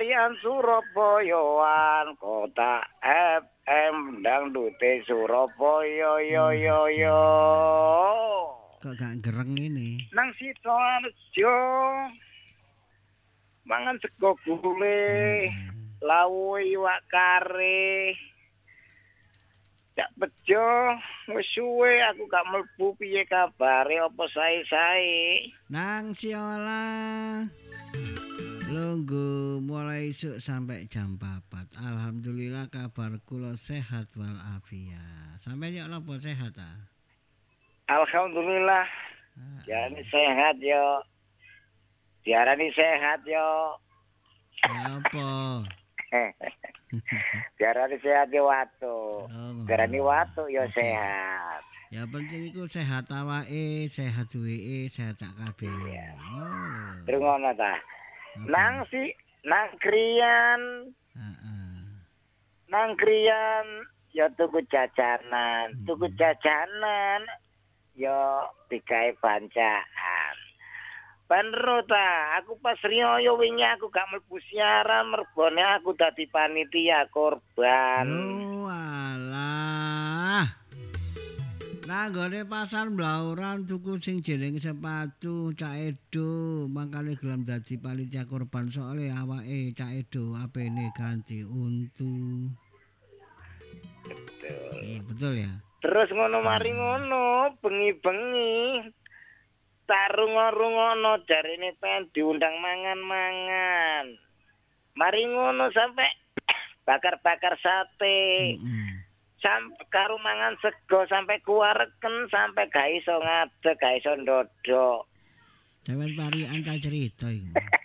Tarian Surabayaan kota FM dangdute Surabaya yo yo yo. Kok gak gereng ini? Nang Sidoarjo mangan sego gule, lawuh iwak kare. Cak bejo wis suwe aku gak mlebu piye kabare apa sae-sae. Nang Siola. Lunggu mulai isuk sampai jam 4. Alhamdulillah kabar kula sehat walafiat. Sampai yo napa sehat ta? Alhamdulillah. Diarani sehat yo. Diarani sehat yo. Ya apa? Diarani sehat yo watu. Oh, Diarani watu yo sehat. sehat. Ya penting iku sehat awake, sehat duweke, sehat sak kabeh. Iya. Ngono. Terus ngono ta. Apa? Nang kriyan Heeh. nang kriyan ya tuku jajanan, ya digawe bancaan. Bener ta, aku pas riyo wingi aku gak mlebu siaran mergone aku dadi panitia korban. Oh alah. Nanggone pasar Blauran tuku sing jeneng sepatu Cak Edo, mangkane gelem dadi panitia korban soalé awake Cak Edo apene ganti untu. Betul. Iya betul ya. Terus ngono mari ngono, bengi-bengi tak rungo-rungono jarine pengen diundang mangan-mangan. Mari ngono sampai bakar-bakar sate. Sampai karo mangan sego sampai kuareken sampai gak iso ngadeg, gak iso ndodok. Sampeyan parian ta cerita iku.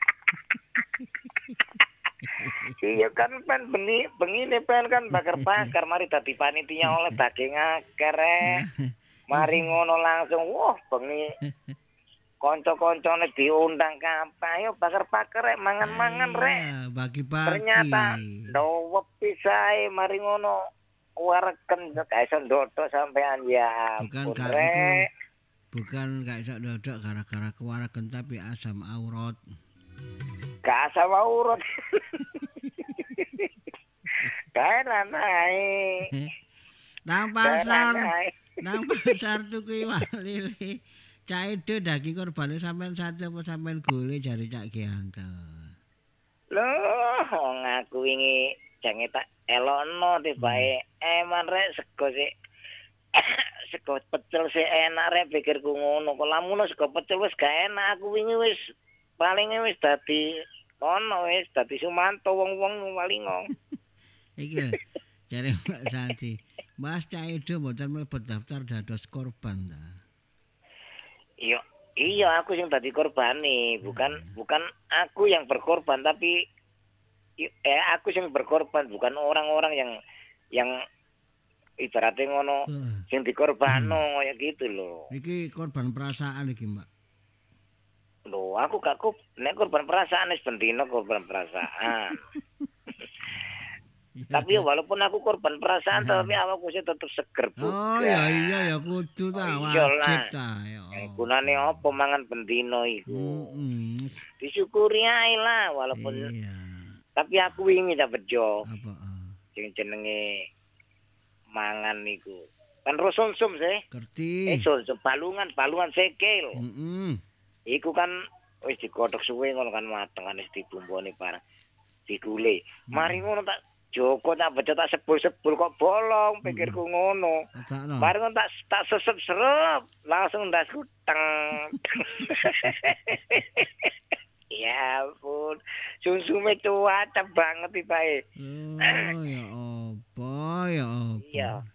Iya kan pen bengi pen kan bakar-bakar mari dadi panitia oleh daging akeh. Mari ngono langsung wah bengi kanca-kancane diundang kabeh ayo bakar-bakar rek mangan-mangan rek. Bagi-bagi. Ternyata ndowep pisae mari ngono kuareken gak iso ndodok sampean ya. Bukan gak iku. Bukan gak iso ndodok gara-gara kuwaregen tapi asam aurat. Gak asam aurat. Kailan ae. Nang pasar tuku iwak lele. Cak Edo daging korbane sampean sate apa sampean gole jare Cak Gianto. Loh, wong aku wingi jange tak elokno tibake eman rek sego sik sego pecel sik enak rek pikirku ngono. Kok lamun sego pecel wis gak enak aku wingi wis paling wis dadi ono wis dadi Sumanto wong-wong malingong. Iki lho, jare Mbak Santi. Mas Cak Edo mboten mlebet daftar dados korban ta. Iya aku yang tadi korbani, bukan aku yang berkorban tapi aku yang berkorban bukan orang-orang yang ibaratnya ngono yang dikorbano kayak gitu loh. Iki korban perasaan iki, Mbak. Loh, aku gak nek korban perasaan wis bendino korban perasaan. Tapi walaupun aku korban perasaan tapi awakku sih tetep seger bugar. Oh iya ya kudu ta wajib ta ya. Gunane apa mangan bendino iku? Disyukuri ae lah walaupun. Iya. Tapi aku wingi ta bejo. Apa? Sing jenenge mangan niku. Kan rosonsum sih. Ngerti. Sonsum balungan sekil. Iku kan wis digodhog suwe ngono kan mateng kan wis dibumboni bareng. Digule. Mari ngono tak Joko tak baca tak sebul-sebul kok bolong pikirku ngono. Mari ngono tak sesep-serep langsung ndas kuteng. Ya ampun. Susume cuaca banget iki bae. Oh ya apa. Iya.